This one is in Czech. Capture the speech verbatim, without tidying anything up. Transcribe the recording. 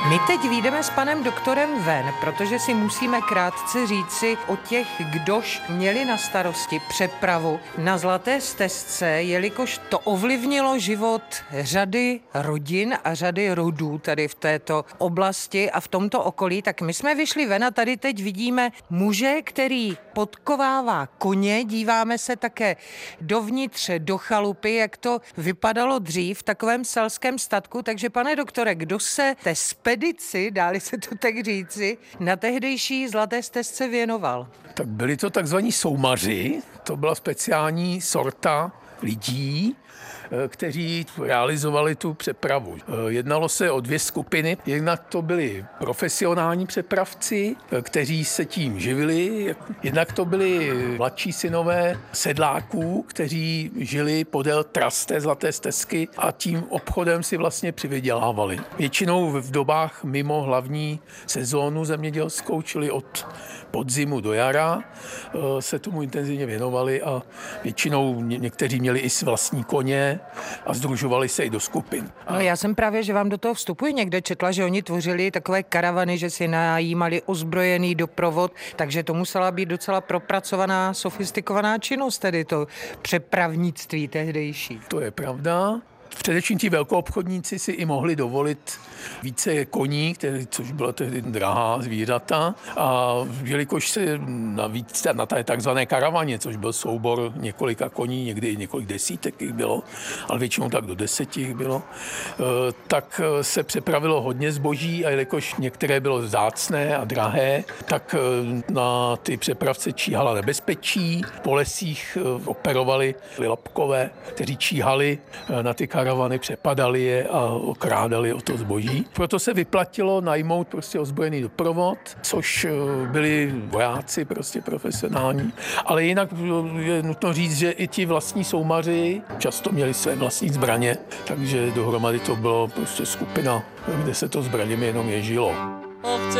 My teď vyjdeme s panem doktorem ven, protože si musíme krátce říci o těch, kdož měli na starosti přepravu na Zlaté stezce, jelikož to ovlivnilo život řady rodin a řady rodů tady v této oblasti a v tomto okolí. Tak my jsme vyšli ven a tady teď vidíme muže, který podkovává koně, díváme se také dovnitř do chalupy, jak to vypadalo dřív v takovém selském statku. Takže pane doktore, kdo se té spedici, dáli se to tak říci, na tehdejší Zlaté stezce věnoval? Tak byli to takzvaní soumaři, to byla speciální sorta lidí, kteří realizovali tu přepravu. Jednalo se o dvě skupiny. Jednak to byli profesionální přepravci, kteří se tím živili. Jednak to byli mladší synové sedláků, kteří žili podél tras té Zlaté stezky a tím obchodem si vlastně přivydělávali. Většinou v dobách mimo hlavní sezónu zemědělskou, čili od podzimu do jara, se tomu intenzivně věnovali a většinou někteří měli i vlastní koně a sdružovali se i do skupin. No, já jsem právě, že vám do toho vstupuji, někde četla, že oni tvořili takové karavany, že si najímali ozbrojený doprovod, takže to musela být docela propracovaná, sofistikovaná činnost, tedy to přepravnictví tehdejší. To je pravda. Především ti velkoobchodníci si i mohli dovolit více koní, které, což byla tehdy drahá zvířata. A jelikož se navíc na té takzvané karavaně, což byl soubor několika koní, někdy i několik desítek jich bylo, ale většinou tak do deseti jich bylo, tak se přepravilo hodně zboží a jelikož některé bylo vzácné a drahé, tak na ty přepravce číhala nebezpečí. Po lesích operovali lapkové, kteří číhali na ty karavany, přepadali je a okrádali o to zboží. Proto se vyplatilo najmout prostě ozbrojený doprovod, což byli vojáci prostě profesionální. Ale jinak je nutno říct, že i ti vlastní soumaři často měli své vlastní zbraně, takže dohromady to bylo prostě skupina, kde se to zbraněmi jenom ježilo.